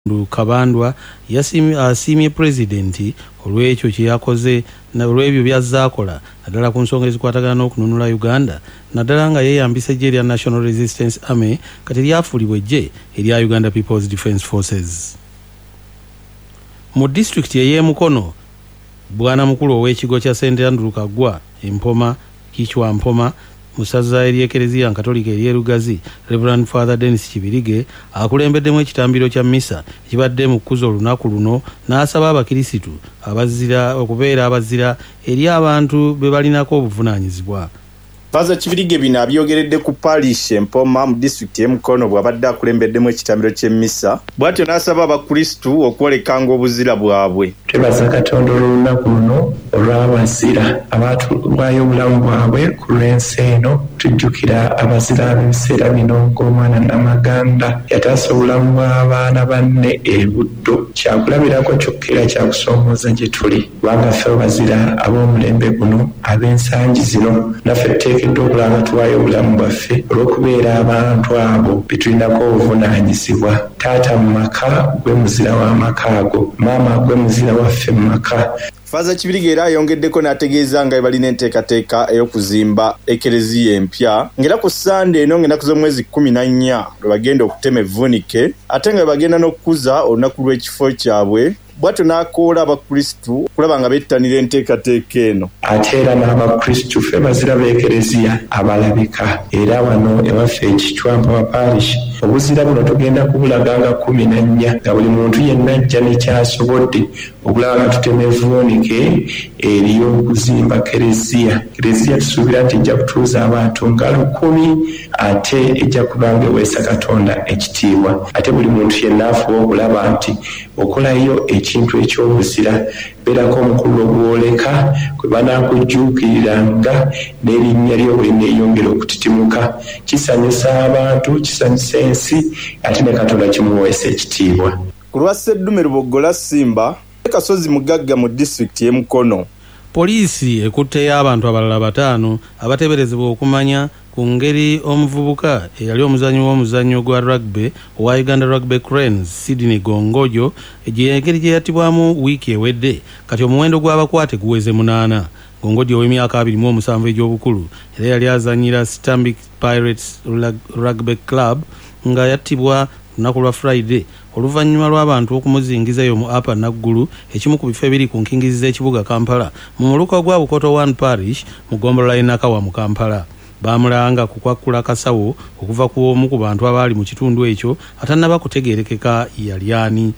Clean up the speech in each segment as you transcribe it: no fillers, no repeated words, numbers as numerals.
Kabandwa asiimye pulezidenti olw'ekyo kye yakoze olw'ebyo by'azaakola naddala ku nsonga ezikwatagana n'okununula Uganda naddala nga yeeyambisa eggye erya National Resistance Army kati lyafuulibwa eggye erya Uganda People's Defence Forces. Mu disitulikiti ey'e Mukono bwana mukulu ow'ekigo kya St. Andrew Kaggwa Empoma Kichwa Mpoma mu ssaza ery'Ekereziya Nkatolika ery'e Lugazi Reverend Father Dennis Kibirige akulembeddemu ekitambiro kya mmisa ekibadde mu kkuzo olunaku luno n'asaba abakirisitu abazira okubeera abazira eri abantu be balinako obuvunaanyizibwa. Father Kibirige bino abyogeredde ku parish Empoma mu disitulikiti y'e Mukono bw'abadde akulembeddemu ekitambiro ky'emmisa bw'atyo n'asaba abakristu okwolekanga obuzira bwabwe. Twebaza Katonda olunaku luno olw'abazira abaatulwayo obulamu bwabwe ku lw'ensi eno. Tujjukira abazira b'ebiseera bino ng'omwana Namaganda yataasa obulamu bw'abaana banne e Buddo. Kyakulabirako kyokka era kyakusoomooza gye tuli kubanga ffe abazira ab'omulembe guno ab'ensangi zino naffe tuteekeddwa okulaba tuwaayo obulamu bwaffe olw'okubeera abantu abo be tulinako obuvunaanyizibwa. Taata mu maka gwe muzira w'amaka ago, maama gwe muzira waffe mu maka. Father Kibirige era ayongeddeko n'ategeeza nga balina enteekateeka ey'okuzimba ekereziya empya ng'era ku Sande eno ng'ennaku z'omwezi 14 lwe bagenda okutema evvunike ate nga bagenda n'okukuza olunaku lw'ekifo kyabwe. Bw'atyo n'akoola abakristu okulaba nga bettanira enteekateeka eno. Ate era n'abakristu ffe bazira b'ekereziya abalabika era wano ewaffe ekichwa Mpoma parish obuzira buno tugenda kubulaganga 14 nga buli muntu yenna ajja nekyasobodde okulaba nga tutema evvuunike ery'okuzimba kereziya. Kereziya tusuubira nti ejja kutuuza abantu nga 10 ate ejja kubanga eweesa Katonda ekitiibwa. Ate buli muntu yenna afuba okulaba nti okolayo ekintu eky'obuzira beerako omukulu ogwoleka kwe banaakujjuukiriranga n'erinnya lyo bwe neeyongera okutitimuka. Kisanyusa abantu, kisanyusa ensi, ate ne Katonda kimuweesa ekitiibwa. Ku lwa Sseddume Lubogola Simba Kasozi mugagga mu disitulikiti y'e Mukono. Poliisi ekutteyo abantu abalala 5 abateeberezebwa okumanya ku ngeri omuvubuka eyali omuzannyi w'omuzannyo gwa rugby owa Uganda Rugby Cranes Sydney Gongojo engeri gye yattibwamu wiiki ewedde kati omuwendo gw'abakwate guweze 8. Gongojo ow'emyaka 27 egy'obukulu era yali azannyira Stanbic Pirates Rugby Club nga yattibwa lunaku lwa Friday oluvannyuma lw'abantu okumuzingizayo mu Upper Naggulu ekimu ku bifo ebiri ku nkingizi z'ekibuga Kampala mu muluka gwa Bukoto 1 Parish mu ggombolola y'e Nakawa mu Kampala. Baamulanga kukwakula kasawo okuva ku omu ku bantu abaali mu kitundu ekyo atannaba kutegeerekeka yali ani.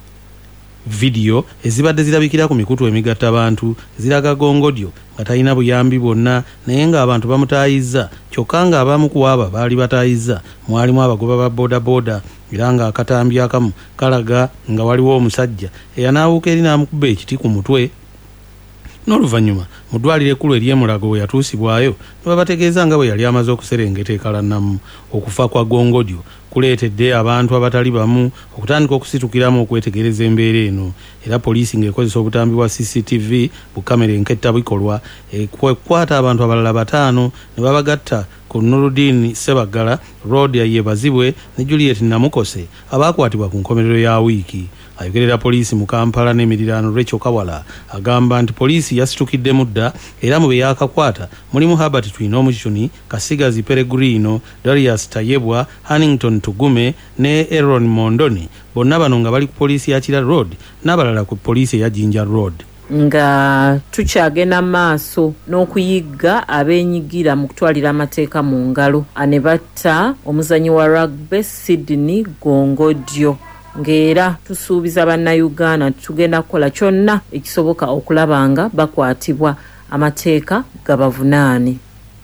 Video ezibadde zirabikira ku mikutu emigatta abantu ziraga Gongojo nga talina buyambi bwonna naye ng'abantu bamutaayizza kyokka ng'abamu ku abo baali bataayizza mwalimu abagoba ba bodaboda era nga akatambi akamu kalaga nga waliwo omusajja eyanaawuka eri n'amukuba ekiti ku mutwe. N'oluvannyuma mu ddwaliro ekkulu ery'e Mulago we yatuusibwayo ne babategeeza nga bwe yali amaze okuserengeta ekalannamu. Okufa kwa Gongojo kuleetedde abantu abatali bamu okutandika okusitukiramu okwetegereza embeera eno era poliisi ng'ekozesa obutambi bwa CCTV bukamera enketta bikolwa ekkwata abantu abalala 5 ne babagatta ku Nuruddin Sebagala Road ya Yebazibwe ne Juliet Namukose abaakwatibwa ku nkomerero ya wiiki. Ayogerera poliisi mu Kampala n'emiriraano Rachel Kawala agamba nti poliisi yasitukidde mudda era mu beyakakwata mulimu Herbert Twino Omuchuni, Kasigazi Peregrino, Darius Tayebwa, Hannington Tugume ne Aaron Mondoni bonna bano nga bali ku poliisi ya Kira Road n'abalala ku poliisi ya Jinja Road. Nga tukyagenda maaso n'okuyigga abeenyigira mu kutwalira amateeka mu ngalo anebatta omuzannyi wa rugby Sydney Gongojo ng'era tusuubiza bannayuganda tugenda kukola kyonna ekisoboka okulaba nga bakwatibwa amateeka gabavunaane.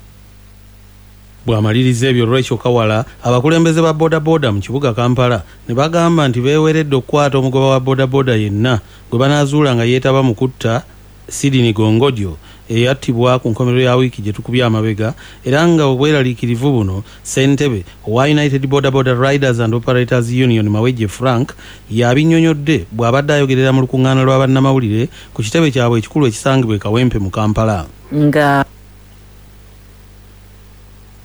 Bw'amaliriza ebyo Rachel Kawala abakulembeze ba bodaboda mu kibuga Kampala ne bagamba nti beeweredde okukwata omugoba wa bodaboda yenna gwe banaazuula nga yeetaba mu kutta Sydney Gongojo eyattibwa ku nkomerero ya wiiki gye tukubye amabega era nga obweraliikirivu buno ssentebe owa United Bodaboda Riders and Operators Union Mawejje Frank yabinnyonnyodde bw'abadde ayogerera mu lukuŋŋaana lwa bannamawulire ku kitebe kyabwe ekikulu ekisangibwa e Kawempe mu Kampala. Nga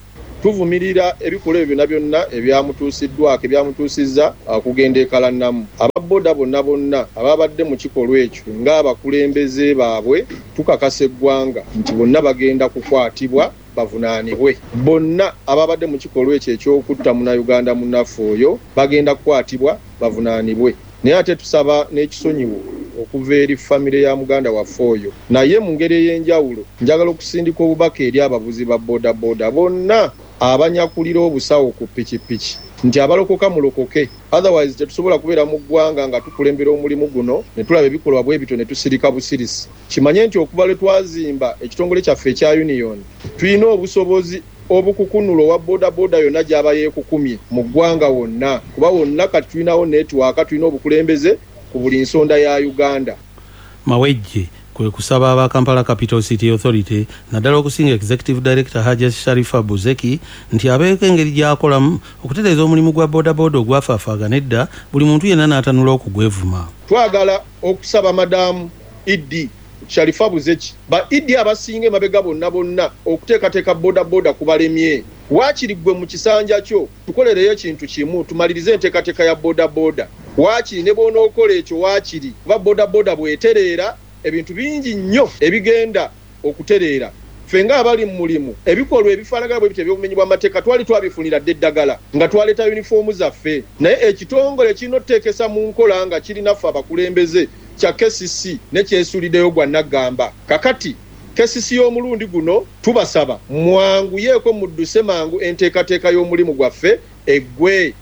tuvumirira ebikolwa ebyo byonna ebyamutuusiddwako ebyamutuusizza kugenda ekalannamu. Ababooda bonna ababadde mu kikolwa ekyo ng'abakulembeze baabwe tukakasa eggwanga nti bonna bagenda kukwatibwa bavunaanibwe. Bonna ababadde mu kikolwa ekyo ekyokutta Munnayuganda munnaffe oyo bagenda kukwatibwa bavunaanibwe. Naye ate tusaba n'ekisonyiwo okuva eri famire ya muganda waffe oyo. Naye mu ngeri ey'enjawulo njagala okusindika obubaka eri abavuzi ba boodabooda bonna abanyakulira obusawo ku pikipiki nti abalokoka mulokoke, otherwise tetusobola kubeera mu ggwanga nga tukulembera omulimu guno ne tulaba ebikolwa bwe bityo ne tusirika busirisi. Kimanye nti okuva lwe twazimba ekitongole kyaffe ekya Union tulina obusobozi obukukunula owa boodabooda yonna gy'aba yeekukumye mu ggwanga wonna, kuba wonna kati tulinawo netiwaaka, tulina obukulembeze ku buli nsonda ya Uganda. Mawejje kwe kusaba aba Kampala Capital City Authority naddala okusinga Executive Director Haji Sharifa Buzeki nti abeeko engeri gy'akolamu okutereeza omulimu gwa boodabooda ogwafaafaaga edda buli muntu yenna n'atanula okugwevuma. Twagala okusaba Madamu Idi Sharifa Buzeki ba Idi abasinga emabega bonna okuteekateeka boodabooda kubalemye. Waakiri ggwe mu kisanja kyo tukolereyo ekintu kimu tumalirize enteekateeka ya boodabooda. Waakiri ne bw'onookola ekyo waakiri kuba boodabooda bw'etereera ebintu bingi nnyo ebigenda okutereera. Ffe ng'abali mu mulimu ebikolwa ebifaanagana bwe bityo eby'obumenyi bw'amateeka twali twabifunira dda eddagala nga twaleeta yunifoomu zaffe, naye ekitongole kirina otuteekesa mu nkola nga kirinaffe abakulembeze kya KCC ne kyesuuliddeyo gwa Naggamba. Kakati KCC y'omulundi guno tubasaba mwanguyeeko mudduse mangu enteekateeka y'omulimu gwaffe eggwe.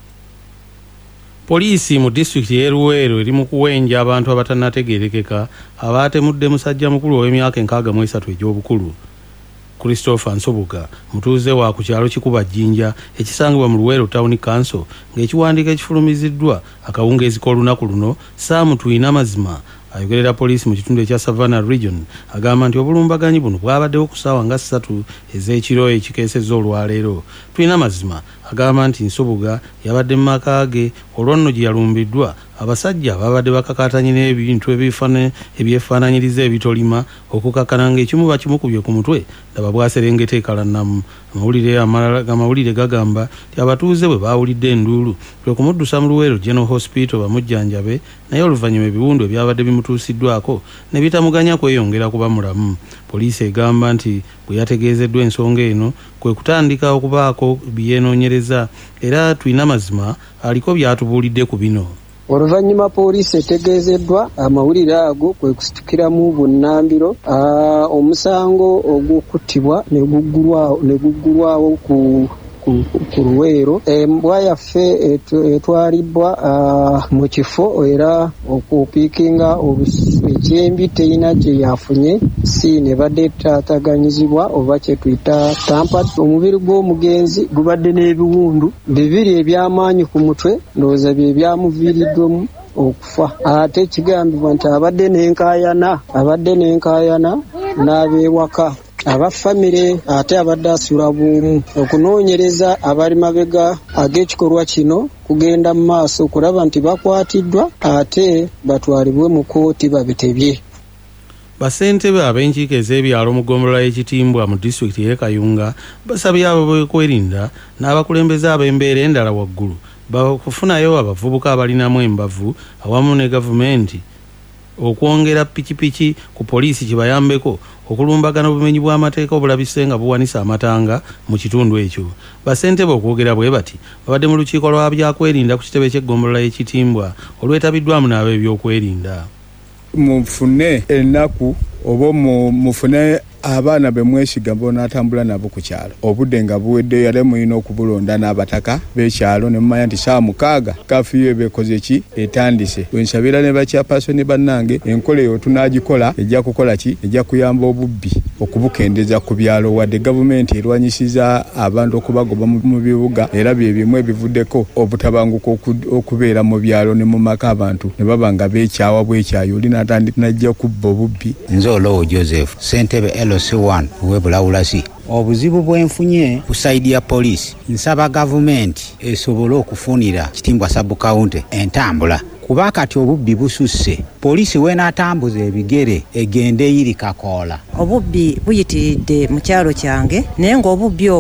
Poliisi mu disitulikiti y'e Luweero eri mu kuwenja abantu abatannategeerekeka abaatemudde musajja mukulu ow'emyaka 63 egy'obukulu. Christopher Nsobuga mutuuze wa ku kyalo Kikuba Jjinja ekisangibwa mu Luweero Town Council ng'ekiwandiiko ekifulumiziddwa akawungeezi k'olunaku luno Sam Tuyina Mazima ayogerera poliisi mu kitundu ekya Savannah Region agamba nti obulumbaganyi buno bwabaddewo ku ssaawa nga 3 ez'ekiro ekikeesezza olwaleero. Tuyina Mazima agamba nti Nsobuga yabadde mu maka ge olwo nno gye yalumbiddwa abasajja babadde bakakatanye n'ebintu ebyefaananyiriza ebitolima okukakana ng'ekimu bakimukubye ku mutwe ndaba bwaserengeta ekalannamu. Amawulire gagamba nti abatuuze bwe baawulidde enduulu kwe kumuddusa mu Luweero General Hospital bamujjanjabe, naye oluvannyuma ebiwundu ebyabadde bimutuusiddwako ne bitamuganya kweyongera kuba mulamu. Poliisi egamba nti bwe yategeezeddwa ensonga eno kwe kutandika okubaako byenoonyereza era Tuyina Mazima aliko byatubuulidde ku bino. Oluvannyuma poliisi etegeezeddwa amawulire ago kwe kusitukiramu bunnambiro omusango ogw'okuttibwa ne guggulwawo ku Luweero. Embwa yaffe etwalibbwa mu kifo era okupiikinga ekyembi teyina gye yafunye si ne badde etaataganyizibwa oba kye tuyita tampered. Omubiri gw'omugenzi gubadde n'ebiwundu 2 eby'amaanyi ku mutwe ndowooza bye byamuviiriddwemu okufa. Ate kigambibwa nti abadde n'enkaayana n'abeewaka abafamire ate abadde asula bw'omu. Okunoonyereza abali mabega ag'ekikolwa kino kugenda mu maaso okulaba nti bakwatiddwa ate batwalibwe mu kooti babitebye. Bassentebe ab'enkiiko ez'ebyalo mu ggombolola y'Ekitimbwa mu disitulikiti y'e Kayunga basabye abo b'okwerinda n'abakulembeze ab'embeera endala waggulu bakufunayo abavubuka abalinamu embavu awamu ne gavumenti okwongera pikipiki ku poliisi kibayambeko okulumbagana obumenyi bw'amateeka obulabise nga buwanisa amatanga mu kitundu ekyo. Bassentebe okwogera bwe bati babadde mu lukiiko lwa byakwerinda ku kitebe ky'eggombolola y'Ekitimbwa olwetabiddwamu n'ab'ebyokwerinda. Mufune ennaku oba mufune abaana bemwesiga bonaatambula nabo ku kyalo obudde nga buwedde yale muyina okubulonda n'abataka b'ekyalo ne mumanya nti saa 6 kafiyu ebekoze ki etandise. Wensabira ne bakyapasoni bannange enkola eyo tunaagikola ejja kukola ki ejja kuyamba obubbi okubukendeza ku byalo wadde gavumenti erwanyisiza abantu okubagoba mu bibuga era bye bimu ebivuddeko obutabanguka okubeera mu byalo ne mu maka abantu ne baba nga beekyawa bwekyayo oli n'atandika najja kubba obubbi. Nze Olowo Joseph Ssentebe LC1 w'Ebulawulasi. Obuzibu bwenfunye ku saidi ya poliisi nsaba gavumenti esobole okufunira Kitimbwa Sub-County entambula kuba kati obubbi bususse. Poliisi weenatambuza ebigere egende iri Kakoola. Obubbi buyitiridde mu kyalo kyange naye ng'obubbi obwo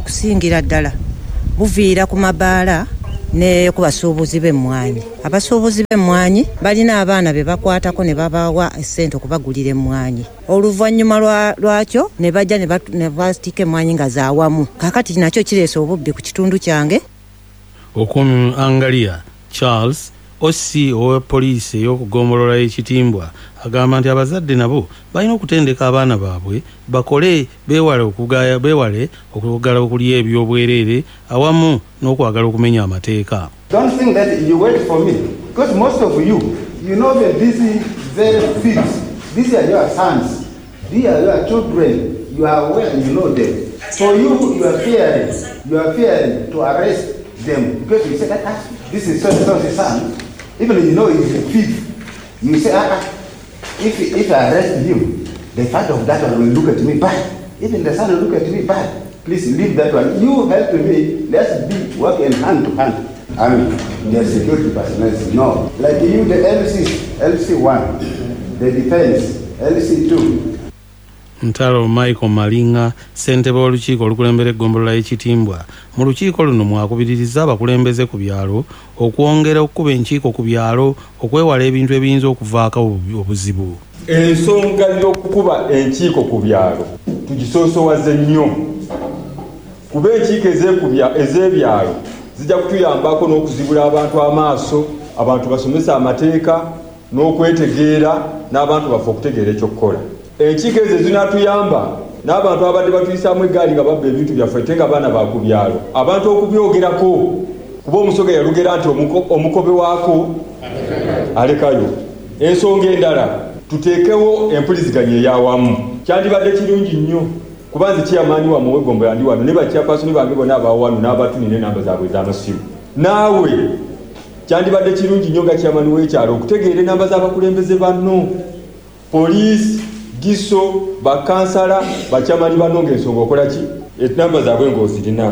okusingira ddala buviira ku mabaala ne ku basuubuzi b'emmwanyi. Abasuubuzi b'emmwanyi balina abaana be bakwatako ne babawa essente okubagulira emmwanyi. Oluvannyuma lwakyo ne bajja ne bastika emmwanyi nga zaawamu. Kaakati nakyo kireese obubbi ku kitundu kyange. Okumu Angalia Charles Ossi owa poliisi ey'okugombolola ekitimbwa agamba nti abazadde nabo balina okutendeka abaana baabwe bakole beewale okugala okulya ebyobwereere awamu n'okwagala okumenya amateeka. Don't think that you wait for me, because most of you know that this is very fixed. These are your sons, these are your children, you are aware and you know them. For you are fearing to arrest them because you say that this is so-and-so's son. Even you know he's a thief, you say, if I arrest him, the father of that one will look at me bad. Even the son will look at me bad. Please leave that one. You help me. Let's be working hand to hand. I mean, the security personnel. No. Like you, the LC1, the defense, LC2. Ntalo Michael Malinga ssentebe w'olukiiko olukulembera eggombolola y'ekitimbwa mu lukiiko luno mwakubiririza abakulembeze ku byalo okwongera okukuba enkiiko ku byalo okwewala ebintu ebiyinza okuvaako obuzibu. Ensonga y'okukuba enkiiko ku byalo tugisoosowaze nnyo kuba enkiiko ez'ebyalo zijja kutuyambako n'okuzibula abantu amaaso, abantu basomesa amateeka n'okwetegeera n'abantu baffe okutegeera ekyokukola. Enkiiko ezo zinatuyamba n'abantu abadde batuyisaamu eggaali nga babba ebintu byaffe ate nga baana bakubyalo abantu okubyogerako kuba omusoga yalugera nti omukobe waako alekayo. Ensonga endala tuteekewo empuliziganya ey'awamu. Kyandibadde kirungi nnyo kuba nze kyamaanyi wa muwegombo yandi wano ne bakyapasoni bange bonna abawano n'abatuni n'enamba zaabwe ez'amasimu. Naawe kyandibadde kirungi nnyo nga kyamaanyi w'ekyalo okutegeera enamba z'abakulembeze banno, poliisi, giso, bakansala, bakyamani banonga ensonga okola ki enamba zaabwe ng'ozirina.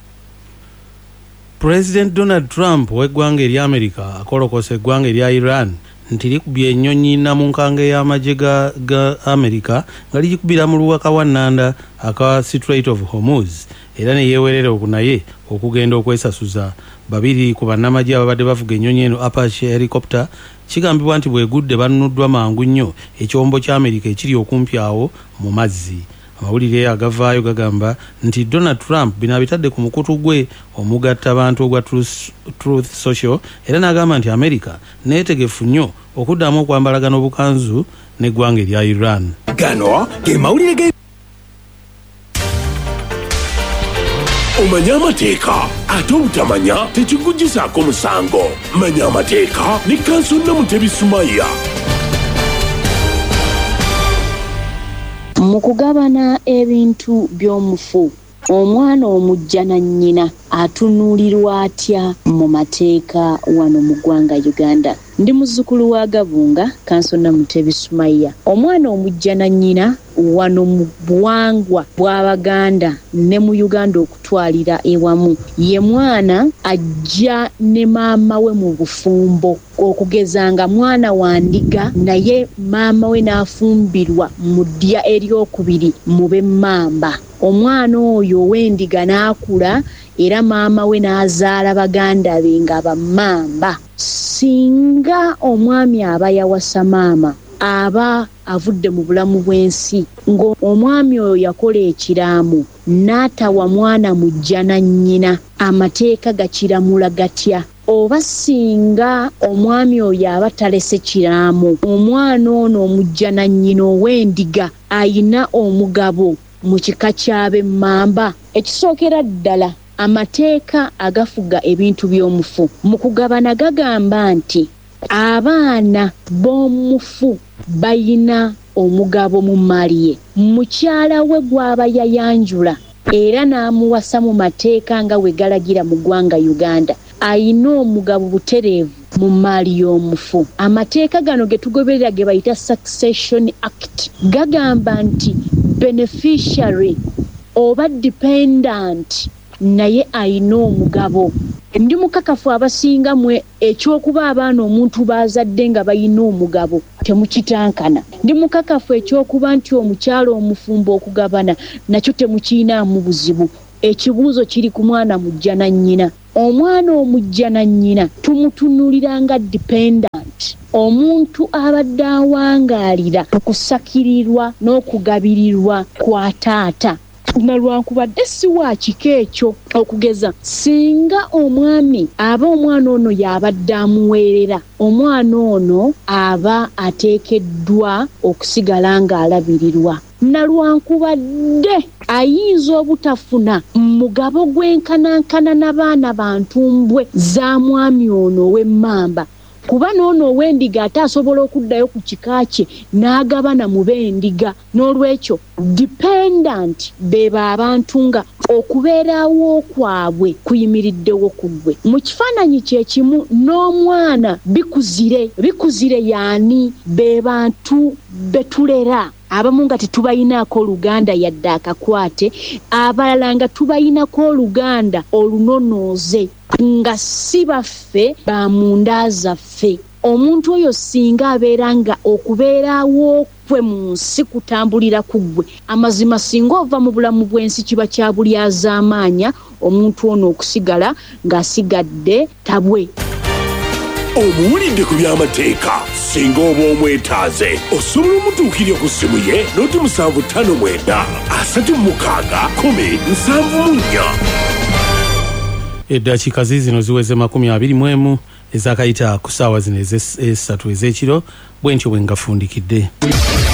President Donald Trump w'eggwanga erya America akolokose eggwanga erya Iran nti likubye ennyonyi namunkanga ey'amagye ga America nga ligikubira mu luwaka wa nnanda aka Strait of Hormuz era ne yeewerera okunaye okugenda okwesasuza. Babiri ku bannamagye ababadde bavuga ennyonyi eno Apache helicopter kigambibwa nti bwegudde banunuddwa mangu nnyo ekyombo kya America ekiri okumpi awo mu mazzi. Amawulire agavaayo gagamba nti Donald Trump bino abitadde ku mukutu gwe omugatta abantu ogwa Truth Social era n'agamba nti America neetegefu nnyo okuddamu okwambalagana obukanzu n'eggwanga erya Iran. Gano ge mawulire ge omanya amateeka ate obutamanya tekikugisaako musango. Manya amateeka ne Kansona Mutebi Sumaya. Mu kugabana ebintu by'omufu omwana omujja na nnyina atunuulirwa atya mu mateeka wano mu ggwanga Uganda? Ndi muzzukulu wa Gabunga, Kansona Mutebi Sumaya. Omwana omujja na nnyina wano mu buwangwa bw'Abaganda ne mu Uganda okutwalira ewamu ye mwana ajja ne maama we mu bufumbo, okugeza nga mwana wa ndiga naye maama we n'afumbirwa mu ddya eryokubiri mu b'emmamba. Omwana oyo ow'endiga n'akula era maama we n'azaala baganda be nga bammamba. Singa omwami aba yawasa maama aba avudde mu bulamu bw'ensi ng'omwami oyo yakola ekiraamu n'atawa mwana mujja na nnyina, amateeka gakiramula gatya? Oba singa omwami oyo aba talese kiraamu, omwana ono omujja na nnyina ow'endiga ayina omugabo mu kika ky'ab'emmamba. Ekisookera ddala amateeka agafuga ebintu by'omufu mu kugabana gagamba nti abaana b'omufu bayina omugabo mu mali ye. Mukyala we gw'aba yayanjula era n'amuwasa mu mateeka nga we galagira mu ggwanga Uganda ayina omugabo butereevu mu mali y'omufu. Amateeka gano ge tugoberera ge bayita Succession Act gagamba nti beneficiary oba dependent naye ayina omugabo. Ndi mukakafu abasinga mwe ekyokuba abaana omuntu bazadde nga bayina omugabo temukitankana. Ndi mukakafu ekyokuba nti omukyalo omufumbo okugabana nakyo temukiinaamu buzibu. ekibuuzo kiri ku mwana mujja na nnyina. Omwana omujja na nnyina tumutunulira nga dependent, omuntu abadde awangaalira okusakirirwa n'okugabirirwa kwa taata. Nalwankubadde si wa kika ekyo, okugeza singa omwami aba omwana ono y'abadde amuweerera, omwana ono aba ateekeddwa okusigala ng'alabirirwa. Nalwankubadde ayinza obutafuna mugabo gw'enkanankana n'abaana ba ntumbwe za mwami ono ow'emmamba, kuba n'ono ow'endiga ate asobola okuddayo ku kika kye n'agabana mu b'endiga. N'olwekyo dependent beba abantu nga okubeerawo kwabwe kuyimiriddewo ku ggwe. Mu kifaananyi kye kimu n'omwana bikuzire yaani be bantu betulera. Abamu nga tetubayinaako oluganda yadde akakwate, abalala nga tubayinako oluganda olunonooze nga si baffe ba munda zaffe. Omuntu oyo singa abeera nga okubeerawo kwe mu nsi kutambulira ku ggwe, amazima singa ova mu bulamu bw'ensi kiba kya bulyazaamaanya omuntu ono okusigala ng'asigadde tabwe. Omuwulidde ku by'amateeka singa oba omwetaaze osobola omutuukirya ku ssimu ye noti 759 36 10 Eddakiika zino ziweze 21 ezakayita ku ssaawa zino ez'essatu ez'ekiro bwe ntyo bwe ngafundikidde.